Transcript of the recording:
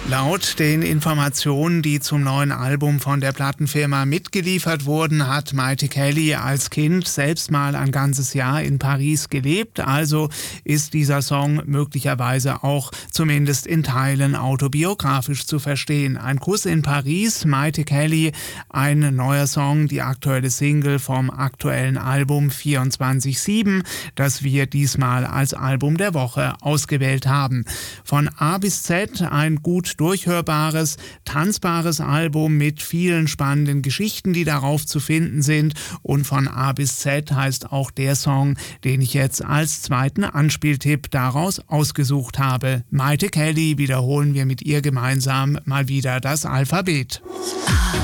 Laut den Informationen, die zum neuen Album von der Plattenfirma mitgeliefert wurden, hat Maite Kelly als Kind selbst mal ein ganzes Jahr in Paris gelebt. Also ist dieser Song möglicherweise auch zumindest in Teilen autobiografisch zu verstehen. Ein Kuss in Paris, Maite Kelly, ein neuer Song, die aktuelle Single vom aktuellen Album 24/7, das wir diesmal als Album der Woche ausgewählt haben. Von A bis Z ein gut durchhörbares, tanzbares Album mit vielen spannenden Geschichten, die darauf zu finden sind. Und von A bis Z heißt auch der Song, den ich jetzt als zweiten Anspieltipp daraus ausgesucht habe. Maite Kelly, wiederholen wir mit ihr gemeinsam mal wieder das Alphabet.